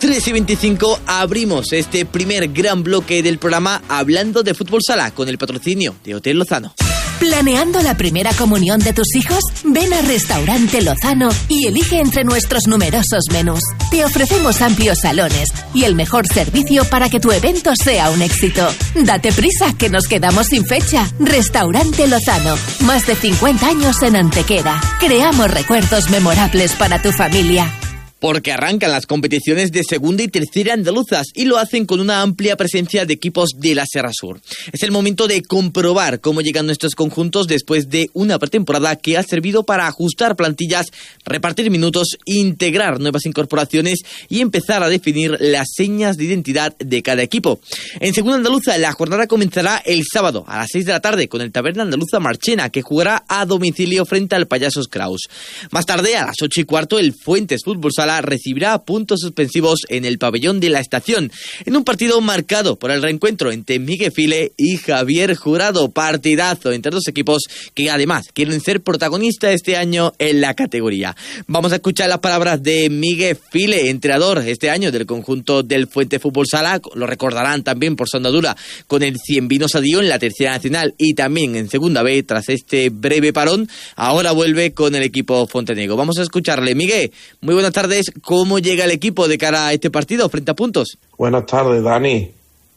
3:25 abrimos este primer gran bloque del programa hablando de fútbol sala con el patrocinio de Hotel Lozano. ¿Planeando la primera comunión de tus hijos? Ven a Restaurante Lozano y elige entre nuestros numerosos menús. Te ofrecemos amplios salones y el mejor servicio para que tu evento sea un éxito. Date prisa, que nos quedamos sin fecha. Restaurante Lozano, más de 50 años en Antequera. Creamos recuerdos memorables para tu familia. Porque arrancan las competiciones de segunda y tercera andaluzas y lo hacen con una amplia presencia de equipos de la Serra Sur. Es el momento de comprobar cómo llegan nuestros conjuntos después de una pretemporada que ha servido para ajustar plantillas, repartir minutos, integrar nuevas incorporaciones y empezar a definir las señas de identidad de cada equipo. En segunda andaluza la jornada comenzará el sábado a las 6 de la tarde con el Taberna Andaluza Marchena, que jugará a domicilio frente al Payasos Kraus. Más tarde, a las 8:15, el Fuentes Fútbol Sala recibirá puntos suspensivos en el pabellón de la Estación, en un partido marcado por el reencuentro entre Miguel File y Javier Jurado. Partidazo entre dos equipos que además quieren ser protagonistas este año en la categoría. Vamos a escuchar las palabras de Miguel File, entrenador este año del conjunto del Fuente Fútbol Sala. Lo recordarán también por su andadura con el Cienvino Sadío en la Tercera Nacional y también en Segunda B tras este breve parón. Ahora vuelve con el equipo fontenegro. Vamos a escucharle. Miguel, muy buenas tardes. ¿Cómo llega el equipo de cara a este partido frente a Puntos? Buenas tardes, Dani.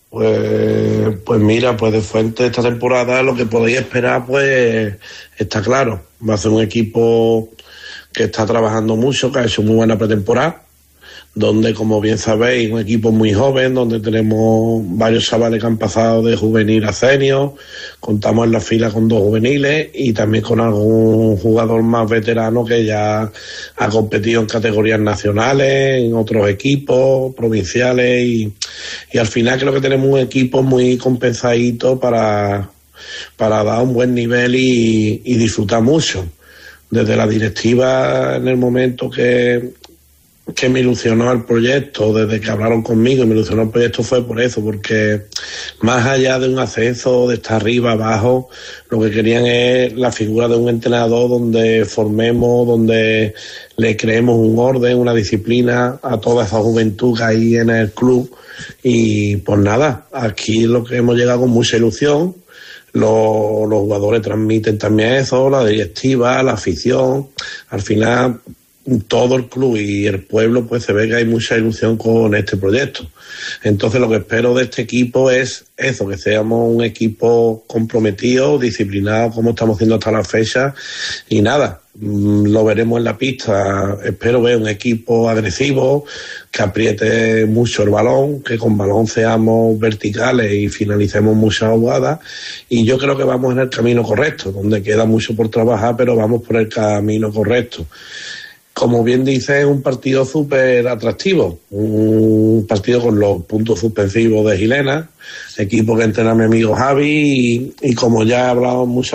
Pues mira, pues de Fuente esta temporada lo que podéis esperar pues está claro. Va a ser un equipo que está trabajando mucho, que ha hecho muy buena pretemporada, donde, como bien sabéis, un equipo muy joven, donde tenemos varios chavales que han pasado de juvenil a senior, contamos en la fila con 2 juveniles y también con algún jugador más veterano que ya ha competido en categorías nacionales, en otros equipos provinciales y al final creo que tenemos un equipo muy compensadito para dar un buen nivel y disfrutar mucho. Desde la directiva, en el momento que me ilusionó el proyecto, desde que hablaron conmigo y me ilusionó el proyecto, fue por eso, porque más allá de un ascenso, de estar arriba, abajo, lo que querían es la figura de un entrenador donde formemos, donde le creemos un orden, una disciplina a toda esa juventud que hay en el club. Y pues nada, aquí lo que hemos llegado con mucha ilusión. Los jugadores transmiten también eso, la directiva, la afición. Al final todo el club y el pueblo pues se ve que hay mucha ilusión con este proyecto. Entonces lo que espero de este equipo es eso, que seamos un equipo comprometido, disciplinado como estamos haciendo hasta la fecha y nada, lo veremos en la pista. Espero ver un equipo agresivo, que apriete mucho el balón, que con balón seamos verticales y finalicemos muchas jugadas y yo creo que vamos en el camino correcto, donde queda mucho por trabajar, pero vamos por el camino correcto. Como bien dice, es un partido súper atractivo, un partido con los puntos suspensivos de Gilena, equipo que entrena mi amigo Javi y como ya he hablado muchas